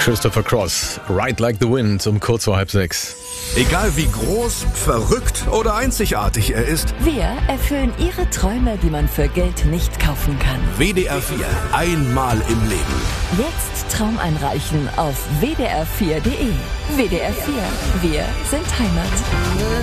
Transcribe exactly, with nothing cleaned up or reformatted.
Christopher Cross, Ride Like the Wind um kurz vor halb sechs. Egal wie groß, verrückt oder einzigartig er ist, wir erfüllen Ihre Träume, die man für Geld nicht kaufen kann. W D R vier, einmal im Leben. Jetzt Traum einreichen auf w d r vier punkt d e. W D R vier, wir sind Heimat.